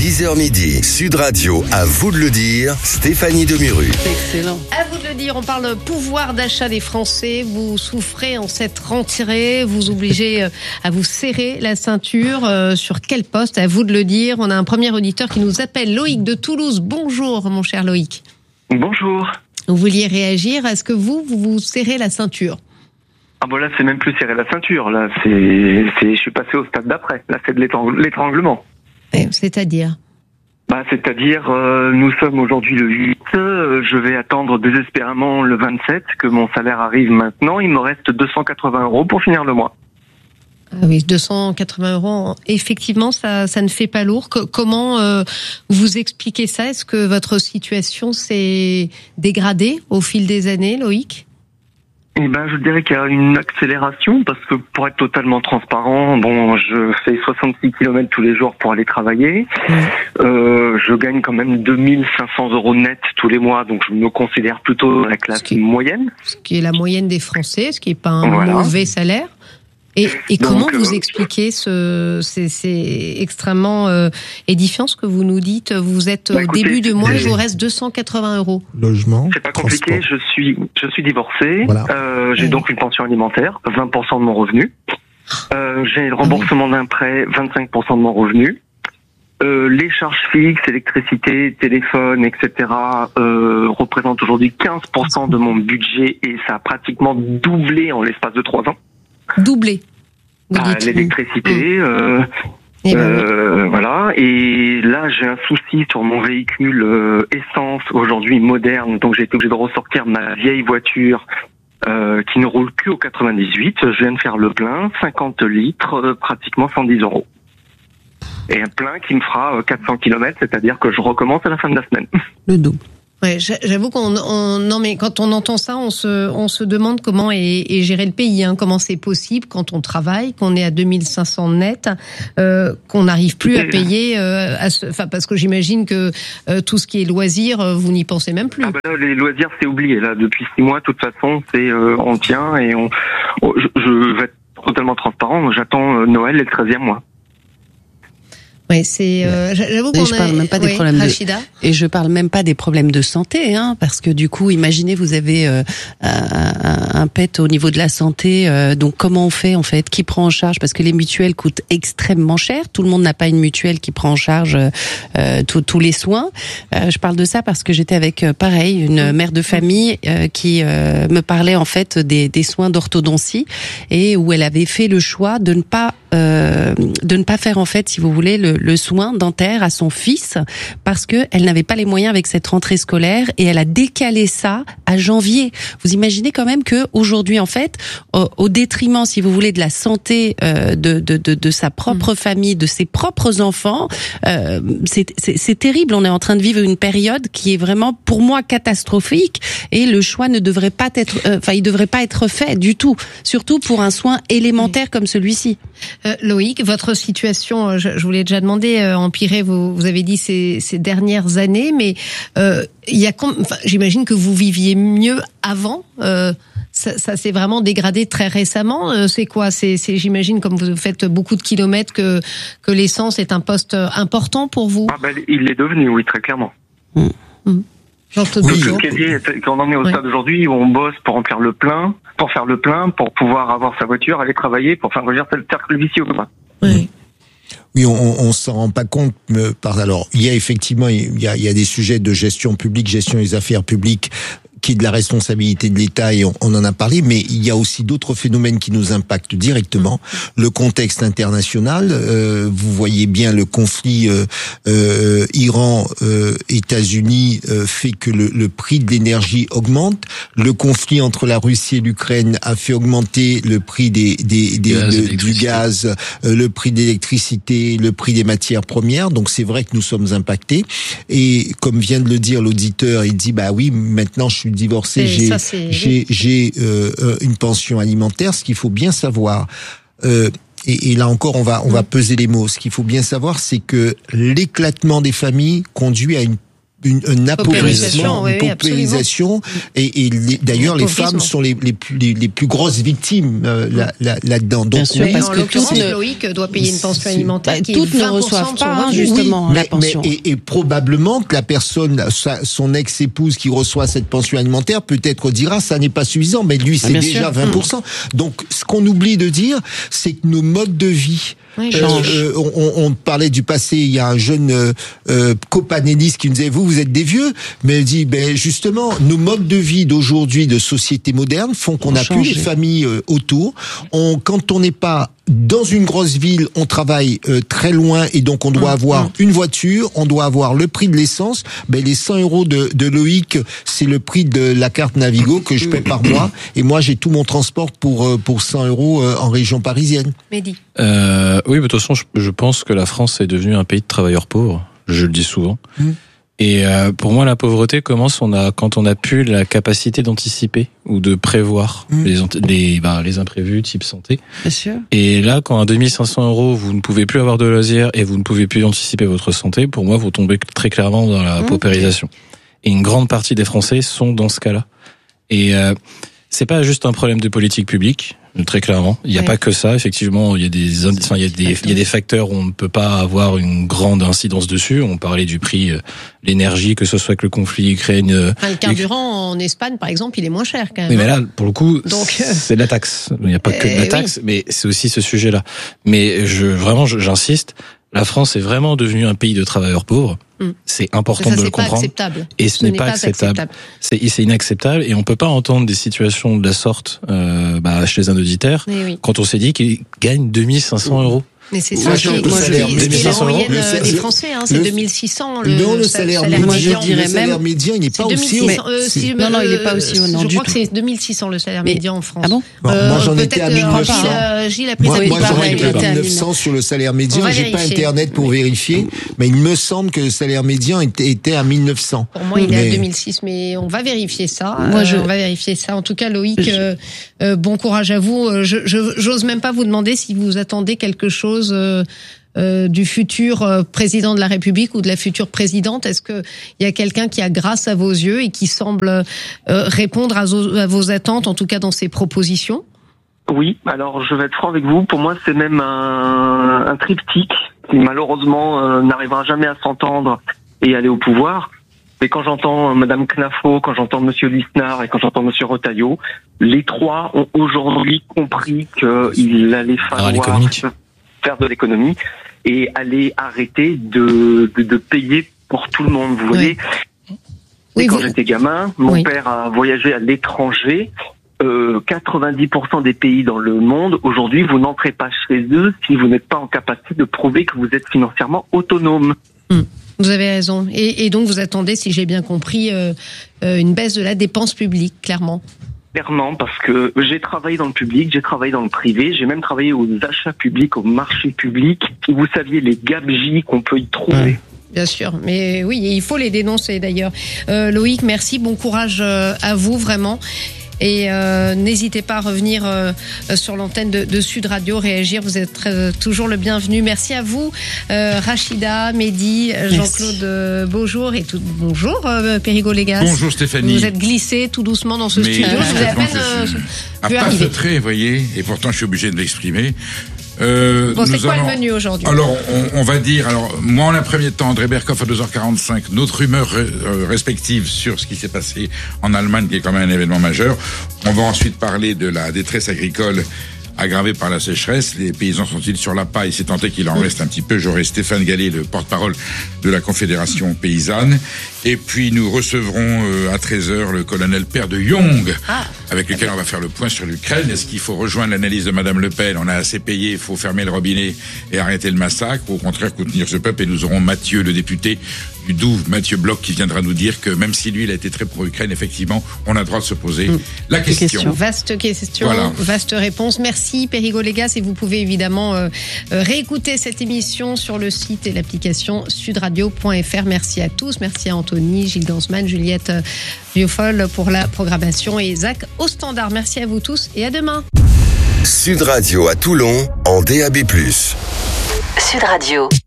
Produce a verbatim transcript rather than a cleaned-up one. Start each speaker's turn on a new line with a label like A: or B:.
A: dix heures midi, Sud Radio, à vous de le dire, Stéphanie Demirru.
B: Excellent.
C: À vous de le dire, on parle pouvoir d'achat des Français. Vous souffrez en cette rentrée, vous obligez à vous serrer la ceinture. Euh, sur quel poste? À vous de le dire. On a un premier auditeur qui nous appelle, Loïc de Toulouse. Bonjour, mon cher Loïc.
D: Bonjour.
C: Vous vouliez réagir? Est-ce que vous, vous vous serrez la ceinture?
D: Ah bon, là, c'est même plus serrer la ceinture. Là, c'est, c'est, je suis passé au stade d'après. Là, c'est de l'étrang- l'étranglement.
C: Eh, c'est-à-dire
D: Bah, c'est-à-dire, euh, nous sommes aujourd'hui le huit. Euh, je vais attendre désespérément le vingt-sept que mon salaire arrive maintenant. Il me reste deux cent quatre-vingts euros pour finir le mois.
C: Ah oui, deux cent quatre-vingts euros. Effectivement, ça, ça ne fait pas lourd. Que, comment euh, vous expliquez ça? Est-ce que votre situation s'est dégradée au fil des années, Loïc?
D: Eh ben, je dirais qu'il y a une accélération parce que pour être totalement transparent, bon, je fais soixante-six kilomètres tous les jours pour aller travailler. Mmh. Euh, je gagne quand même deux mille cinq cents euros net tous les mois, donc je me considère plutôt dans la classe ce qui, moyenne.
C: Ce qui est la moyenne des Français, ce qui n'est pas un
D: voilà.
C: mauvais salaire. Et, et Donc, comment vous
D: euh, expliquez
C: ce, c'est, c'est extrêmement euh, édifiant ce que vous nous dites. Vous êtes
D: bah,
C: au
D: écoutez,
C: début du mois,
D: c'est...
C: il vous reste deux cent quatre-vingts euros.
E: Logement.
D: C'est pas compliqué.
E: Transport.
D: Je suis, je suis divorcé.
E: Voilà.
D: Euh, j'ai
C: oui.
D: donc une pension alimentaire, vingt pour cent de mon revenu. Euh, j'ai le remboursement d'un prêt, vingt-cinq pour cent de mon revenu. Euh, les charges fixes, électricité, téléphone, et cetera, euh, représentent aujourd'hui quinze pour cent de mon budget et ça a pratiquement doublé en l'espace de trois ans.
C: Doublé. Vous
D: Ah,
C: dites.
D: l'électricité,
C: mmh.
D: euh,
C: Et ben
D: euh, oui. voilà. Et là, j'ai un souci sur mon véhicule euh, essence aujourd'hui moderne, donc j'ai été obligé de ressortir ma vieille voiture euh, qui ne roule que au quatre-vingt-dix-huit. Je viens de faire le plein, cinquante litres, euh, pratiquement cent dix euros. Et un plein qui me fera euh, quatre cents kilomètres, c'est-à-dire que je recommence à la fin de la semaine.
B: Le double.
C: Ouais, j'avoue qu'on, on, non mais quand on entend ça, on se, on se demande comment est, est géré le pays, hein, comment c'est possible quand on travaille, qu'on est à deux mille cinq cents net, euh, qu'on n'arrive plus à payer, euh, à ce, enfin parce que j'imagine que euh, tout ce qui est loisirs, euh, vous n'y pensez même plus.
D: Ah bah là, les loisirs, c'est oublié là depuis six mois. De toute façon, c'est euh, on tient et on. Oh, je, je vais être totalement transparent. J'attends euh, Noël et le treizième mois.
C: Oui, c'est. Euh, j'avoue qu'on
B: et je
C: a...
B: parle même pas des
C: oui,
B: problèmes
C: Rachida.
B: de. Et je parle même pas des problèmes de santé, hein, parce que du coup, imaginez, vous avez euh, un, un pet au niveau de la santé. Euh, donc, comment on fait en fait? Qui prend en charge? Parce que les mutuelles coûtent extrêmement cher. Tout le monde n'a pas une mutuelle qui prend en charge euh, tous les soins. Euh, je parle de ça parce que j'étais avec, euh, pareil, une mère de famille euh, qui euh, me parlait en fait des, des soins d'orthodontie et où elle avait fait le choix de ne pas euh, de ne pas faire en fait, si vous voulez, le le soin dentaire à son fils parce que elle n'avait pas les moyens avec cette rentrée scolaire et elle a décalé ça à janvier. Vous imaginez quand même que aujourd'hui en fait, au, au détriment, si vous voulez, de la santé euh, de, de de de sa propre mmh. famille, de ses propres enfants, euh, c'est, c'est c'est terrible. On est en train de vivre une période qui est vraiment pour moi catastrophique et le choix ne devrait pas être, enfin, euh, il devrait pas être fait du tout, surtout pour un soin élémentaire oui. comme celui-ci.
C: Euh, Loïc, votre situation, je, je voulais déjà demander, euh, empirée, vous, vous avez dit ces, ces dernières années, mais euh, il y a, enfin, j'imagine que vous viviez mieux avant. Euh, ça, ça s'est vraiment dégradé très récemment. Euh, c'est quoi c'est, c'est, j'imagine, comme vous faites beaucoup de kilomètres, que que l'essence est un poste important pour vous.
D: Ah ben, il l'est devenu, oui, très clairement.
C: Mmh. Mmh.
E: Oui,
D: quand on en est au stade oui. aujourd'hui où on bosse pour remplir le plein, pour faire le plein, pour pouvoir avoir sa voiture, aller travailler, pour faire revenir le cercle vicieux. Quoi.
C: Oui.
E: Oui, on, on s'en rend pas compte. Mais par alors, il y a effectivement, il y a, il y a des sujets de gestion publique, gestion des affaires publiques, qui est de la responsabilité de l'État et on, on en a parlé, mais il y a aussi d'autres phénomènes qui nous impactent directement. Mmh. Le contexte international, euh, vous voyez bien le conflit euh, euh, Iran, euh, États-Unis euh, fait que le, le prix de l'énergie augmente. Le conflit entre la Russie et l'Ukraine a fait augmenter le prix des, des, des
F: gaz,
E: de, du gaz, euh, le prix de l'électricité, le prix des matières premières. Donc c'est vrai que nous sommes impactés. Et comme vient de le dire l'auditeur, il dit bah oui, maintenant je suis divorcé, j'ai, ça, j'ai, j'ai euh, une pension alimentaire. Ce qu'il faut bien savoir, euh, et, et là encore, on va, on va peser les mots. Ce qu'il faut bien savoir, c'est que l'éclatement des familles conduit à une une, un appauvrissement,
C: oui,
E: une
C: oui,
E: paupérisation. Et, et les, d'ailleurs, les femmes sont les, les, plus, les, les plus grosses victimes euh, là, là, là-dedans. Donc,
B: Bien sûr,
E: oui,
B: parce
C: en
B: que
C: l'occurrence,
B: toutes ne-
C: Loïc doit payer une pension alimentaire
B: Bah,
C: qui
B: toutes
C: est
B: ne
C: vingt pour cent
B: reçoivent
C: de son
B: pas, hein,
C: revenu.
B: justement, la
E: mais,
B: pension.
E: mais- et, et probablement que la personne, sa, son ex-épouse qui reçoit cette pension alimentaire, peut-être dira ça n'est pas suffisant, mais lui c'est
B: bien
E: déjà
B: sûr.
E: vingt pour cent. Donc ce qu'on oublie de dire, c'est que nos modes de vie
C: Oui,
E: Euh,
C: change.
E: euh, on, on parlait du passé. Il y a un jeune euh, euh, copanéliste qui nous disait vous, vous êtes des vieux, mais elle dit ben justement, nos modes de vie d'aujourd'hui, de société moderne, font qu'on
B: On
E: n'a plus
B: change.
E: les familles euh, autour. On, quand on n'est pas dans une grosse ville, on travaille euh, très loin et donc on doit
B: Mmh,
E: avoir
B: mmh.
E: une voiture, on doit avoir le prix de l'essence. Ben les cent euros de, de Loïc, c'est le prix de la carte Navigo que je paie par mois. Et moi, j'ai tout mon transport pour euh, pour cent euros euh, en région parisienne.
C: Mehdi.
F: Euh, oui, mais de toute façon, je, je pense que la France est devenue un pays de travailleurs pauvres. Je le dis souvent.
E: Mmh.
F: Et euh, pour moi, la pauvreté commence on a, quand on n'a plus la capacité d'anticiper ou de prévoir
E: Mmh.
F: les, ant- les, ben, les imprévus type santé.
B: Bien sûr.
F: Et là, quand à deux mille cinq cents euros, vous ne pouvez plus avoir de loisirs et vous ne pouvez plus anticiper votre santé, pour moi, vous tombez très clairement dans la
B: Mmh.
F: paupérisation. Et une grande partie des Français sont dans ce cas-là. Et euh, c'est pas juste un problème de politique publique, très clairement. Il n'y a
C: Ouais.
F: pas que ça. Effectivement, il y a des, indi- enfin, il y a des, il y a des facteurs où on ne peut pas avoir une grande incidence dessus. On parlait du prix, euh, l'énergie, que ce soit avec le conflit Ukraine. euh,
C: Enfin, le carburant en Espagne, par exemple, il est moins cher quand même.
F: Oui, mais là, pour le coup,
C: Donc, euh,
F: c'est de la taxe. Il n'y a pas que de
C: Eh
F: la
C: oui.
F: taxe, mais c'est aussi ce sujet-là. Mais je, vraiment, je- j'insiste, la France est vraiment devenue un pays de travailleurs pauvres.
C: Mm.
F: C'est important
C: ça,
F: de
C: c'est
F: le
C: pas
F: comprendre.
C: acceptable.
F: Et ce, n'est pas, acceptable. C'est, c'est inacceptable et on peut pas entendre des situations de la sorte euh, bah, chez un auditeur
C: Mais oui.
F: quand on s'est dit qu'il gagne deux mille cinq cents euros.
C: Mais c'est
E: Moi,
C: ça
E: je-
C: qui est,
E: le
C: moi,
E: salaire,
C: qui est-
E: deux
C: qui
E: mille
C: est
E: cinq
C: la
E: cents
C: moyenne
E: euros,
C: euh,
E: le-
C: des
E: le-
C: Français, hein, c'est
E: le-
C: deux mille six cents.
E: non, le
C: sa-
E: salaire,
B: Moi,
E: médian,
B: je dirais
E: le salaire
B: même-
E: médian, il n'est
C: C'est
E: pas aussi haut.
C: deux mille six cents. euh,
E: C'est-
C: si-
B: Non, non, il est pas
C: euh,
B: aussi haut, non,
C: Je
B: du
C: crois que
B: tout.
C: c'est deux mille six cents le salaire
B: Mais-
C: médian en France.
B: Ah bon
E: Bon,
C: Euh,
E: moi, j'en étais
C: peut-être,
E: à
C: euh,
E: mille neuf cents.
C: Gilles, euh, Gilles a pris
E: Moi,
C: sa
E: moi
C: petite
E: j'en
C: pareil,
E: étais à
B: était à
E: mille neuf cents sur le salaire
C: On
E: médian.
C: va
E: J'ai pas
C: vérifier.
E: internet pour vérifier, mais il me semble que le salaire médian était, était à mille neuf cents.
C: Pour moi, il est
E: Mais-
C: à deux mille six, mais on va vérifier ça.
B: Moi, je-
C: Euh, on va vérifier ça. En tout cas, Loïc,
B: Je-
C: euh, euh, bon courage à vous. Euh, Je, je, j'ose même pas vous demander si vous attendez quelque chose euh, euh, du futur euh, président de la République ou de la future présidente. Est-ce que il y a quelqu'un qui a grâce à vos yeux et qui semble euh, répondre à, zo- à vos attentes, en tout cas dans ses propositions?
D: Oui, alors je vais être franc avec vous. Pour moi, c'est même un, un triptyque qui malheureusement euh, n'arrivera jamais à s'entendre et aller au pouvoir. Mais quand j'entends Madame Knafo, quand j'entends Monsieur Lisnard et quand j'entends Monsieur Retailleau, les trois ont aujourd'hui compris qu'il allait
F: Ah,
D: falloir
F: l'économique.
D: faire de l'économie et aller arrêter de, de, de payer pour tout le monde. Vous voyez,
C: Oui,
D: et quand
C: vous-
D: j'étais gamin, mon
C: Oui.
D: père a voyagé à l'étranger. Euh, quatre-vingt-dix pour cent des pays dans le monde, aujourd'hui, vous n'entrez pas chez eux si vous n'êtes pas en capacité de prouver que vous êtes financièrement autonome.
C: Vous avez raison. Et, et donc, vous attendez, si j'ai bien compris, euh, euh, une baisse de la dépense publique, clairement.
D: Clairement, parce que j'ai travaillé dans le public, j'ai travaillé dans le privé, j'ai même travaillé aux achats publics, au marché public. Si vous saviez les gabegies qu'on peut y trouver.
C: Bien sûr, mais oui, il faut les dénoncer d'ailleurs. Euh, Loïc, merci, bon courage euh, à vous vraiment. Et euh, n'hésitez pas à revenir euh, sur l'antenne de, de Sud Radio, réagir. Vous êtes euh, toujours le bienvenu. Merci à vous, euh, Rachida, Mehdi, Jean-Claude euh, Beaujour et tout. Bonjour, euh, Périgo Légas.
G: Bonjour Stéphanie.
C: Vous êtes glissé tout doucement dans ce
G: Mais
C: studio. Vous avez à
G: complètement,
C: peine
G: je suis
C: euh,
G: à
C: pu
G: pas
C: arriver.
G: feutré, vous voyez, et pourtant je suis obligé de l'exprimer. Euh,
C: Bon, c'est
G: nous
C: quoi
G: allons-
C: le menu aujourd'hui?
G: Alors, on, on va dire, alors, moi en un premier temps, André Berkoff à deux heures quarante-cinq, notre humeur euh, respective sur ce qui s'est passé en Allemagne, qui est quand même un événement majeur. On va ensuite parler de la détresse agricole aggravée par la sécheresse. Les paysans sont-ils sur la paille? C'est tant est qu'il en reste un petit peu. J'aurai Stéphane Gallet, le porte-parole de la Confédération paysanne. Et puis, nous recevrons euh, à treize heures le colonel Père de Jong,
C: Ah.
G: avec lequel on va faire le point sur l'Ukraine. Est-ce qu'il faut rejoindre l'analyse de Madame Le Pen? On a assez payé, il faut fermer le robinet et arrêter le massacre. Ou au contraire, contenir ce peuple. Et nous aurons Mathieu, le député du Doubs, Mathieu Bloch, qui viendra nous dire que même si lui, il a été très pro-Ukraine, effectivement, on a le droit de se poser
C: Mmh.
G: la question.
B: question.
C: Vaste question,
G: Voilà.
C: vaste réponse. Merci Périgo Légas et vous pouvez évidemment euh, euh, réécouter cette émission sur le site et l'application sudradio point f r. Merci à tous, merci à Anthony, Gilles Gansman, Juliette euh, Vieux-Foll pour la programmation et Zach au standard. Merci à vous tous et à demain.
A: Sud Radio à Toulon en D A B plus.
H: Sud Radio.